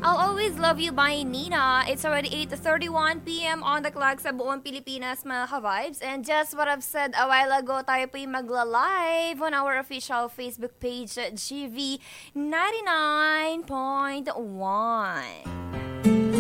I'll Always Love You by Nina. It's already 8:31 p.m. on the clock sa buong Pilipinas, mga ka-vibes. And just what I've said a while ago, tayo po yung magla-live on our official Facebook page at GV 99.1.